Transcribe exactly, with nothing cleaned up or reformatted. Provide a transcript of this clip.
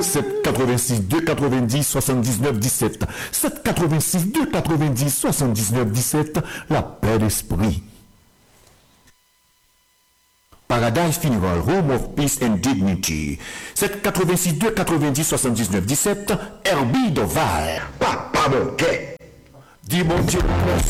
sept quatre-vingt-six deux quatre-vingt-dix soixante-dix-neuf dix-sept. sept quatre-vingt-six deux quatre-vingt-dix soixante-dix-neuf dix-sept. La paix d'esprit. Paradise Funeral Home of Peace and Dignity. sept quatre-vingt-six deux quatre-vingt-dix soixante-dix-neuf dix-sept. Herbie Doval. Papa Monquet. Dis mon Dieu, merci.